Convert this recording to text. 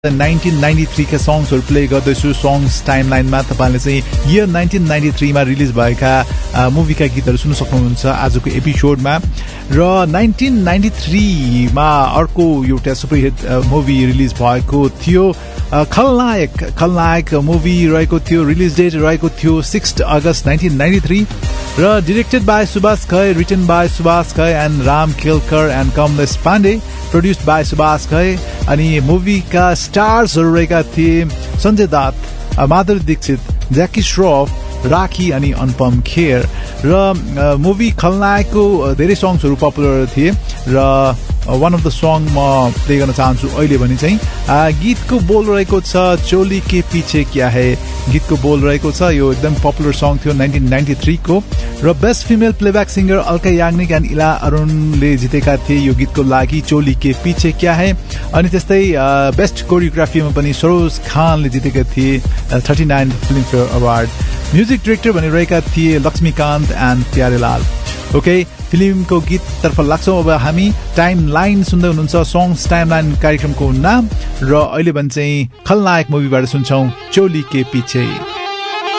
1993 का सङ्ग्सहरू प्ले गर्दैछु सङ्ग्स टाइमलाइनमा। तपाईँले चाहिँ इयर 1993 मा रिलिज भएका मुभीका गीतहरू सुन्न सक्नुहुन्छ आजको एपिसोडमा। र 1993 मा अर्को एउटा सुपरहिट मुभी रिलिज भएको थियो, खलनायक मुभी रहेको थियो। रिलिज डेट रहेको थियो 6 अगस्त 1993 र डिरेक्टेड बाय सुभाष खै, रिटन बाय सुभाष खै and Ram Kelkar and Kamlesh Pandey, produced by Subhash खै। अनि मुभीका स्टार्सहरू रहेका थिए सञ्जय दत्त, माधुरी दीक्षित, ज्याकी श्रफ, राखी अनि अनुपम खेर। र मुभी खलनायकको धेरै सङ्ग्सहरू पपुलर थिए र वान अफ द सङ म प्ले गर्न चाहन्छु अहिले भने चाहिँ गीतको बोल रहेको छ चोली के पीछे क्या है। गीतको बोल रहेको छ, यो एकदम पपुलर सङ थियो 1993 को। र best female playback singer Alka Yagnik and इला अरुणले जितेका थिए यो गीतको लागि चोली के पीछे क्या है। अनि त्यस्तै बेस्ट कोरियोग्राफीमा पनि सरोज खानले जितेका थिए 39 फिल्मफेयर अवार्ड। म्युजिक डिरेक्टर भनिरहेका थिए लक्ष्मीकान्त एन्ड प्यारेलाल। ओके, फिल्मको गीततर्फ लाग्छौँ अब हामी। टाइम लाइन सुन्दै हुनुहुन्छ, सङ्ग्स टाइम लाइन कार्यक्रमको नाम। र अहिले भने चाहिँ खलनायक मुभीबाट सुन्छौँ चोली के पीछे।